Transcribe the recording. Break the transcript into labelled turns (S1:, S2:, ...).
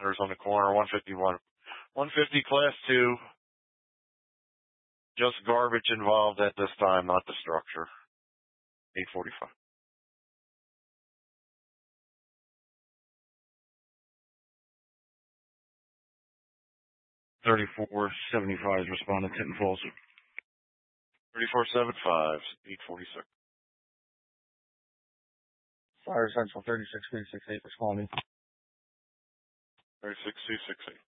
S1: There's on the corner, 151. 150 class 2. Just garbage involved at this time, not the structure. 845.
S2: 3475 is responding, Tinton Falls.
S1: 3475, 846.
S2: Fire Central 36268 responding.
S1: 36268.